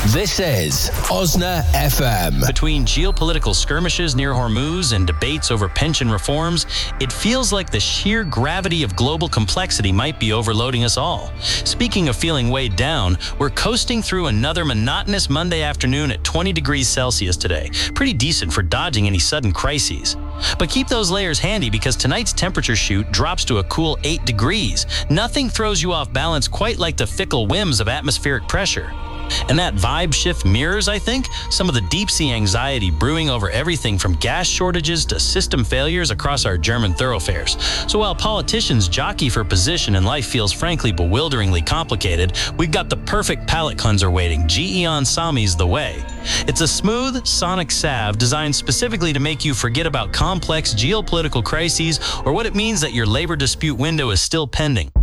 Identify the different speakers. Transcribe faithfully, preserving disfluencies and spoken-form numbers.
Speaker 1: This is Osna F M.
Speaker 2: Between geopolitical skirmishes near Hormuz and debates over pension reforms, it feels like the sheer gravity of global complexity might be overloading us all. Speaking of feeling weighed down, we're coasting through another monotonous Monday afternoon at twenty degrees Celsius today. Pretty decent for dodging any sudden crises. But keep those layers handy because tonight's temperature shoot drops to a cool eight degrees. Nothing throws you off balance quite like the fickle whims of atmospheric pressure. And that vibe shift mirrors, I think, some of the deep-sea anxiety brewing over everything from gas shortages to system failures across our German thoroughfares. So while politicians jockey for position and life feels frankly bewilderingly complicated, we've got the perfect palate cleanser waiting. G E on Sami's The Way. It's a smooth, sonic salve designed specifically to make you forget about complex geopolitical crises or what it means that your labor dispute window is still pending.